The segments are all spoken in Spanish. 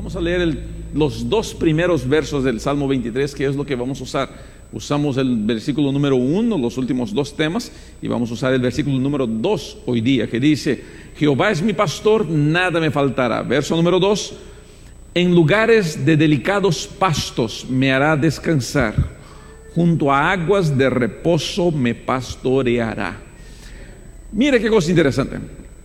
Vamos a leer los dos primeros versos del Salmo 23, que es lo que vamos a usar. Usamos el versículo número 1, los últimos dos temas, y vamos a usar el versículo número 2 hoy día, que dice: Jehová es mi pastor, nada me faltará. Verso número 2: en lugares de delicados pastos me hará descansar, junto a aguas de reposo me pastoreará. Mire qué cosa interesante.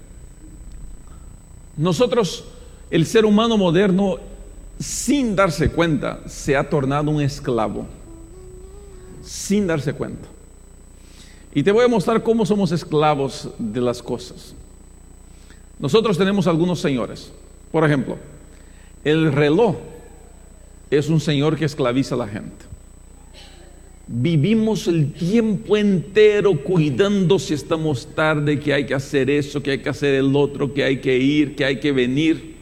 Nosotros, el ser humano moderno, sin darse cuenta, se ha tornado un esclavo, sin darse cuenta. Y te voy a mostrar cómo somos esclavos de las cosas. Nosotros tenemos algunos señores. Por ejemplo, el reloj es un señor que esclaviza a la gente. Vivimos el tiempo entero cuidando si estamos tarde, que hay que hacer eso, que hay que hacer el otro, que hay que ir, que hay que venir.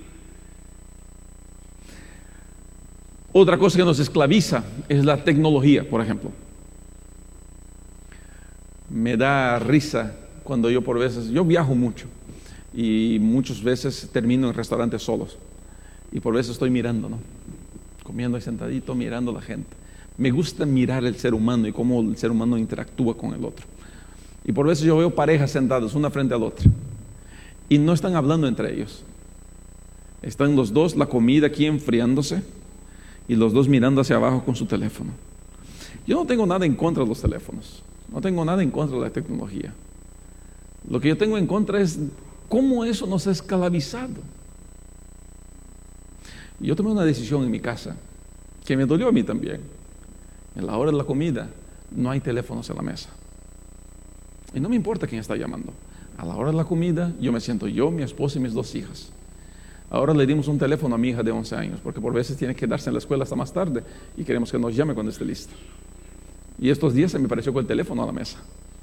Otra cosa que nos esclaviza es la tecnología, por ejemplo. Me da risa cuando yo yo viajo mucho y muchas veces termino en restaurantes solos y por veces estoy mirando, ¿no? Comiendo ahí sentadito, mirando a la gente. Me gusta mirar el ser humano y cómo el ser humano interactúa con el otro. Y por veces yo veo parejas sentadas una frente a la otra y no están hablando entre ellos. Están los dos, la comida aquí enfriándose y los dos mirando hacia abajo con su teléfono. Yo no tengo nada en contra de los teléfonos, no tengo nada en contra de la tecnología. Lo que yo tengo en contra es cómo eso nos ha esclavizado. Yo tomé una decisión en mi casa que me dolió a mí también. En la hora de la comida no hay teléfonos en la mesa. Y no me importa quién está llamando. A la hora de la comida yo me siento yo, mi esposa y mis dos hijas. Ahora le dimos un teléfono a mi hija de 11 años, porque por veces tiene que quedarse en la escuela hasta más tarde y queremos que nos llame cuando esté lista. Y estos días se me pareció con el teléfono a la mesa.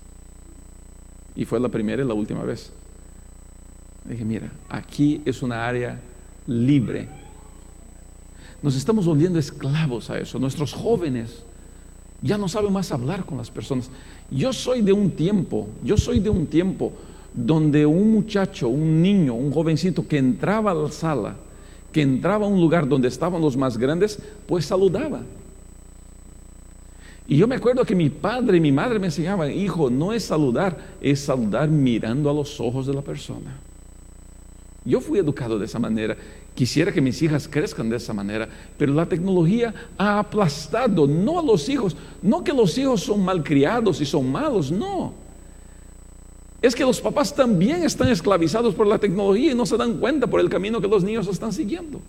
Y fue la primera y la última vez. Dije, mira, aquí es una área libre. Nos estamos volviendo esclavos a eso. Nuestros jóvenes ya no saben más hablar con las personas. Yo soy de un tiempo donde un muchacho, un niño, un jovencito que entraba a la sala, que entraba a un lugar donde estaban los más grandes, pues saludaba. Y yo me acuerdo que mi padre y mi madre me enseñaban: hijo, no es saludar mirando a los ojos de la persona. Yo fui educado de esa manera. Quisiera que mis hijas crezcan de esa manera, pero la tecnología ha aplastado, no a los hijos, no que los hijos son malcriados y son malos, no. Es que los papás también están esclavizados por la tecnología y no se dan cuenta por el camino que los niños están siguiendo.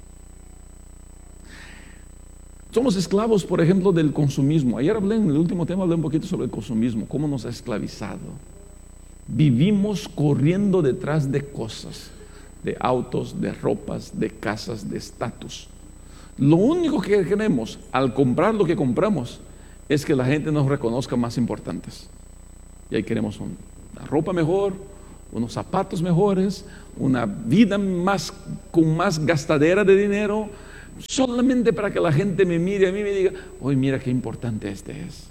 Somos esclavos, por ejemplo, del consumismo. Ayer en el último tema hablé un poquito sobre el consumismo, cómo nos ha esclavizado. Vivimos corriendo detrás de cosas, de autos, de ropas, de casas, de estatus. Lo único que queremos al comprar lo que compramos es que la gente nos reconozca más importantes. Y ahí queremos una ropa mejor, unos zapatos mejores, una vida con más gastadera de dinero, solamente para que la gente me mire a mí y me diga: hoy mira qué importante este es.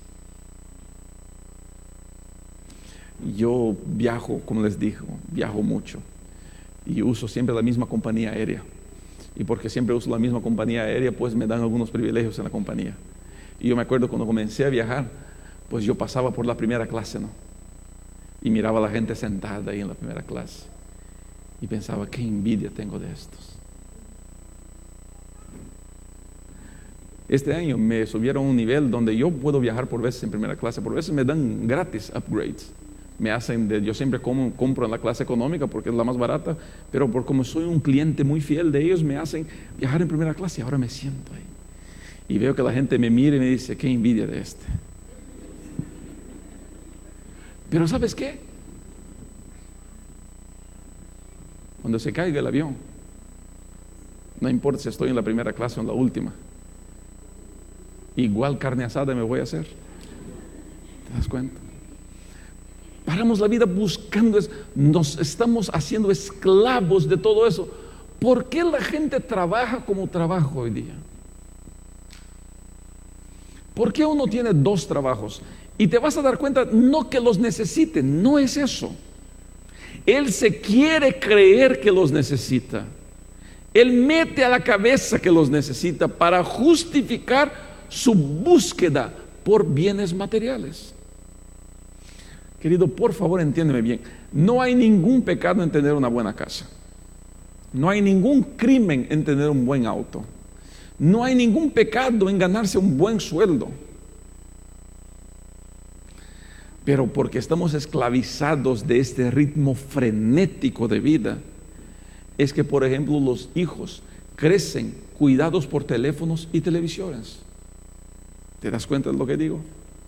Yo viajo, como les digo, viajo mucho y uso siempre la misma compañía aérea. Y porque siempre uso la misma compañía aérea, pues me dan algunos privilegios en la compañía. Y yo me acuerdo cuando comencé a viajar, pues yo pasaba por la primera clase, ¿no? Y miraba a la gente sentada ahí en la primera clase y pensaba: qué envidia tengo de estos. Este año me subieron a un nivel donde yo puedo viajar por veces en primera clase, por veces me dan gratis upgrades. Me hacen yo siempre compro en la clase económica porque es la más barata, pero como soy un cliente muy fiel de ellos, me hacen viajar en primera clase y ahora me siento ahí. Y veo que la gente me mira y me dice: qué envidia de este. Pero ¿sabes qué? Cuando se caiga el avión, no importa si estoy en la primera clase o en la última, igual carne asada me voy a hacer. ¿Te das cuenta? Paramos la vida buscando eso. Nos estamos haciendo esclavos de todo eso. ¿Por qué la gente trabaja como trabaja hoy día? ¿Por qué uno tiene dos trabajos? Y te vas a dar cuenta, no que los necesiten, no es eso. Él se quiere creer que los necesita. Él mete a la cabeza que los necesita para justificar su búsqueda por bienes materiales. Querido, por favor, entiéndeme bien. No hay ningún pecado en tener una buena casa. No hay ningún crimen en tener un buen auto. No hay ningún pecado en ganarse un buen sueldo. Pero porque estamos esclavizados de este ritmo frenético de vida, es que, por ejemplo, los hijos crecen cuidados por teléfonos y televisiones. ¿Te das cuenta de lo que digo?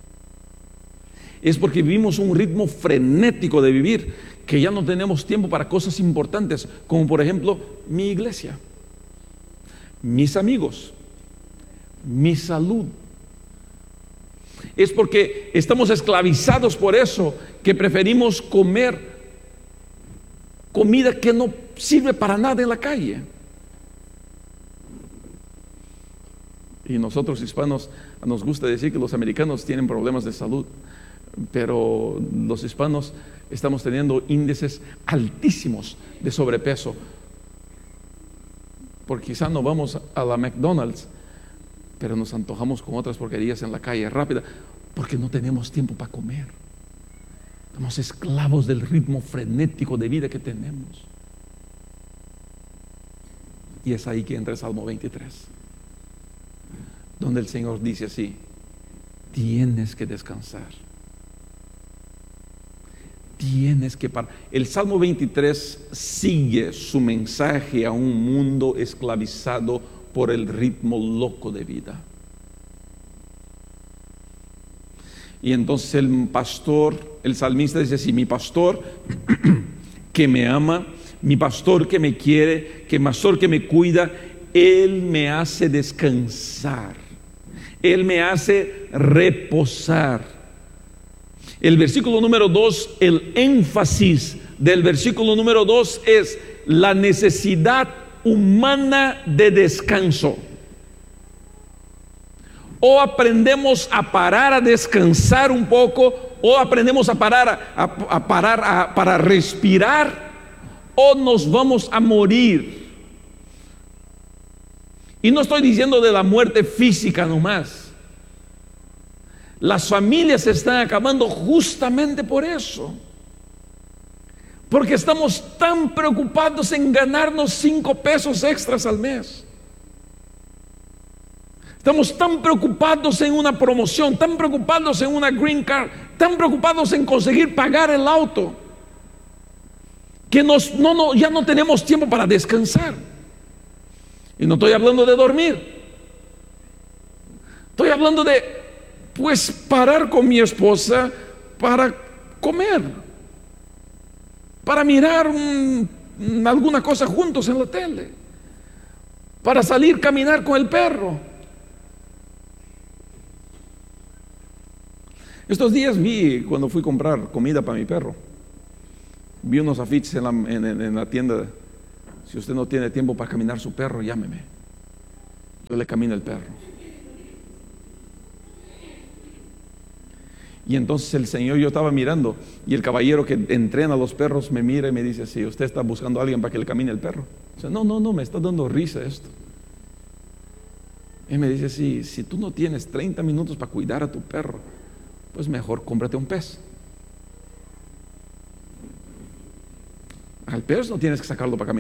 Es porque vivimos un ritmo frenético de vivir, que ya no tenemos tiempo para cosas importantes, como por ejemplo mi iglesia, mis amigos, mi salud. Es porque estamos esclavizados por eso que preferimos comer comida que no sirve para nada en la calle. Y nosotros hispanos nos gusta decir que los americanos tienen problemas de salud, pero los hispanos estamos teniendo índices altísimos de sobrepeso, porque quizá no vamos a la McDonald's, pero nos antojamos con otras porquerías en la calle rápida, porque no tenemos tiempo para comer. Somos esclavos del ritmo frenético de vida que tenemos. Y es ahí que entra el Salmo 23, donde el Señor dice así: tienes que descansar. Tienes que parar. El Salmo 23 sigue su mensaje a un mundo esclavizado por el ritmo loco de vida. Y entonces el pastor, el salmista dice así: mi pastor que me ama, mi pastor que me quiere, que pastor que me cuida, Él me hace descansar, Él me hace reposar. El versículo número 2, el énfasis del versículo número 2 es la necesidad humana de descanso. O aprendemos a parar a descansar un poco, o aprendemos a parar para respirar, o nos vamos a morir. Y no estoy diciendo de la muerte física nomás. Las familias se están acabando justamente por eso, porque estamos tan preocupados en ganarnos 5 pesos extras al mes. Estamos tan preocupados en una promoción, tan preocupados en una green card, tan preocupados en conseguir pagar el auto, que ya no tenemos tiempo para descansar. Y no estoy hablando de dormir, estoy hablando de parar con mi esposa para comer, para mirar alguna cosa juntos en la tele, para salir a caminar con el perro. Estos días cuando fui a comprar comida para mi perro, vi unos afiches en la tienda: si usted no tiene tiempo para caminar su perro, llámeme, yo le camino el perro. Y entonces el Señor, yo estaba mirando, y el caballero que entrena a los perros me mira y me dice: si usted está buscando a alguien para que le camine el perro. O sea, no, me está dando risa esto. Y me dice: si tú no tienes 30 minutos para cuidar a tu perro, pues mejor cómprate un pez. Al pez no tienes que sacarlo para caminar.